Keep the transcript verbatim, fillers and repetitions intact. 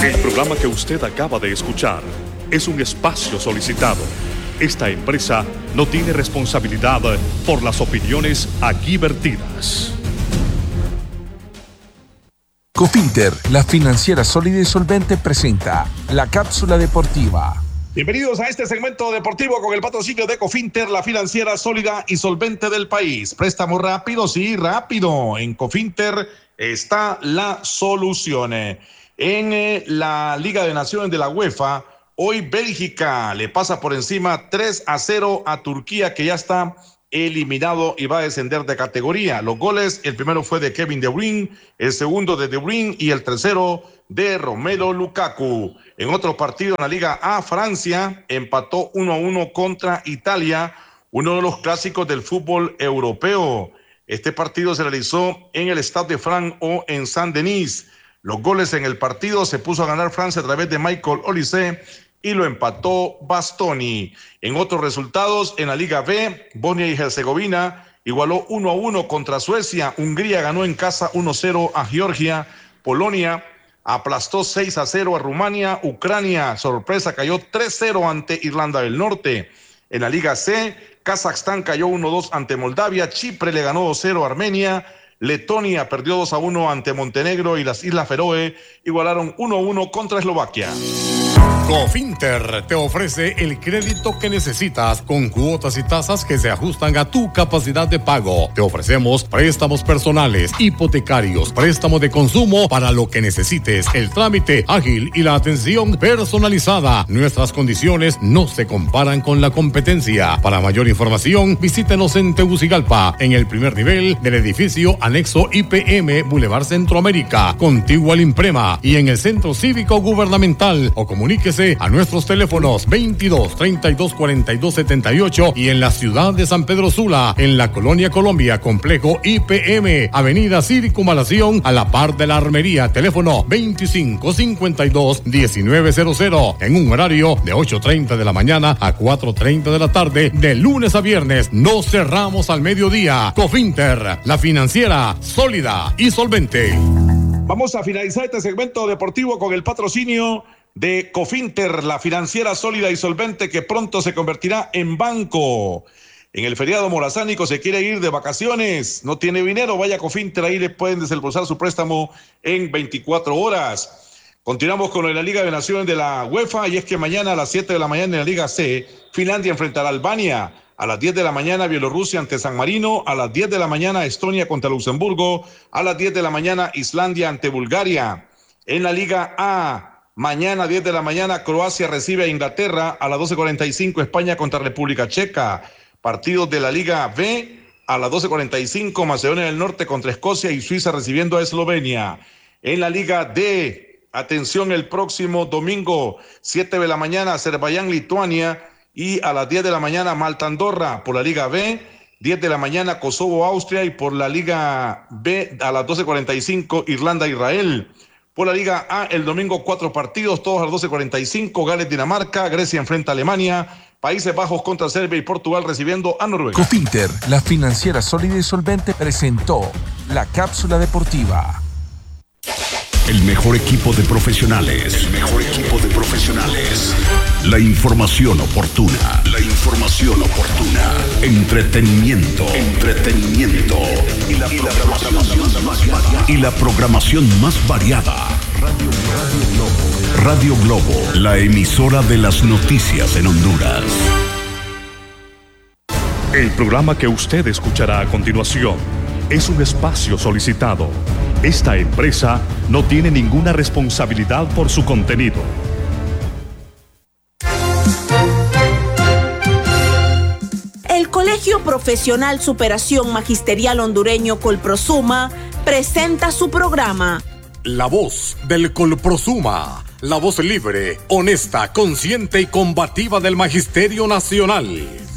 El programa que usted acaba de escuchar es un espacio solicitado. Esta empresa no tiene responsabilidad por las opiniones aquí vertidas. Cofinter, la financiera sólida y solvente, presenta la cápsula deportiva. Bienvenidos a este segmento deportivo con el patrocinio de Cofinter, la financiera sólida y solvente del país. Préstamo rápido, sí, rápido. En Cofinter está la solución. En eh, la Liga de Naciones de la UEFA, hoy Bélgica le pasa por encima tres a cero a Turquía, que ya está eliminado y va a descender de categoría. Los goles, el primero fue de Kevin De Bruyne, el segundo de De Bruyne y el tercero de Romelu Lukaku. En otro partido en la Liga A, Francia empató uno a uno contra Italia, uno de los clásicos del fútbol europeo. Este partido se realizó en el Stade de France o en Saint-Denis. Los goles en el partido se puso a ganar Francia a través de Michael Olise y lo empató Bastoni. En otros resultados, en la Liga B, Bosnia y Herzegovina igualó uno a uno contra Suecia. Hungría ganó en casa uno a cero a Georgia. Polonia aplastó seis a cero a Rumania. Ucrania, sorpresa, cayó tres a cero ante Irlanda del Norte. En la Liga C, Kazajstán cayó uno a dos ante Moldavia. Chipre le ganó dos a cero a Armenia. Letonia perdió dos a uno ante Montenegro y las Islas Feroe igualaron uno a uno contra Eslovaquia. Cofinter te ofrece el crédito que necesitas con cuotas y tasas que se ajustan a tu capacidad de pago. Te ofrecemos préstamos personales, hipotecarios, préstamos de consumo para lo que necesites. El trámite ágil y la atención personalizada. Nuestras condiciones no se comparan con la competencia. Para mayor información, visítenos en Tegucigalpa, en el primer nivel del edificio anexo I P M Boulevard Centroamérica, contiguo al Imprema, y en el Centro Cívico Gubernamental, o comuníquese a nuestros teléfonos veintidós, treinta y dos, cuarenta y dos, setenta y ocho y en la ciudad de San Pedro Sula, en la Colonia Colombia, complejo I P M, avenida Circunvalación, a la par de la Armería, teléfono veinticinco, cincuenta y dos, diecinueve cero cero, en un horario de ocho treinta de la mañana a cuatro treinta de la tarde, de lunes a viernes. No cerramos al mediodía. Cofinter, la financiera sólida y solvente. Vamos a finalizar este segmento deportivo con el patrocinio de Cofinter, la financiera sólida y solvente que pronto se convertirá en banco. En el feriado morazánico se quiere ir de vacaciones, no tiene dinero, vaya a Cofinter, ahí le pueden desembolsar su préstamo en veinticuatro horas. Continuamos con la Liga de Naciones de la UEFA, y es que mañana a las siete de la mañana en la Liga C, Finlandia enfrentará a Albania. A las diez de la mañana, Bielorrusia ante San Marino. A las diez de la mañana, Estonia contra Luxemburgo. A las diez de la mañana, Islandia ante Bulgaria. En la Liga A, mañana, diez de la mañana, Croacia recibe a Inglaterra. A las doce cuarenta y cinco, España contra República Checa. Partidos de la Liga B, a las doce cuarenta y cinco, Macedonia del Norte contra Escocia y Suiza recibiendo a Eslovenia. En la Liga D, atención, el próximo domingo, siete de la mañana, Azerbaiyán, Lituania. Y a las diez de la mañana, Malta, Andorra. Por la Liga B, diez de la mañana, Kosovo, Austria. Y por la Liga B, a las doce cuarenta y cinco, Irlanda, Israel. Por la Liga A, el domingo, cuatro partidos, todos a las doce cuarenta y cinco. Gales, Dinamarca. Grecia enfrenta a Alemania. Países Bajos contra Serbia y Portugal recibiendo a Noruega. Cofinter, la financiera sólida y solvente, presentó la cápsula deportiva. El mejor equipo de profesionales. El mejor equipo de profesionales. La información oportuna. La información oportuna. Entretenimiento. Entretenimiento. Y la, y programación, la programación más variada. Y la programación más variada. Radio, Radio Globo. Radio Globo, la emisora de las noticias en Honduras. El programa que usted escuchará a continuación es un espacio solicitado. Esta empresa no tiene ninguna responsabilidad por su contenido. El Colegio Profesional Superación Magisterial Hondureño Colprosuma presenta su programa La voz del Colprosuma, la voz libre, honesta, consciente y combativa del Magisterio Nacional.